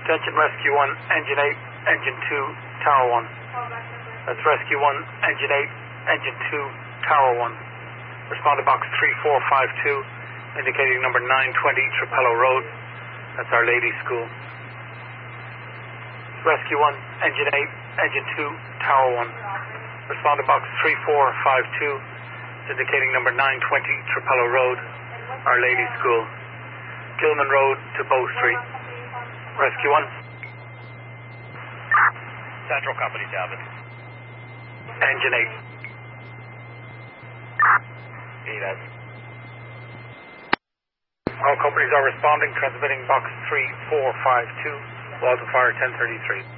Attention Rescue 1, Engine 8, Engine 2, Tower 1. That's Rescue 1, Engine 8, Engine 2, Tower 1. Respond to box 3452, indicating number 920 Trapello Road. That's Our Lady School. Rescue 1, Engine 8, Engine 2, Tower 1. Respond to box 3452, indicating number 920 Trapello Road, Our Lady School. Gilman Road to Bow Street. Rescue 1. Central Company, Talbot. Engine 8. 8 out. All companies are responding, transmitting box 3452, Walter Fire 1033.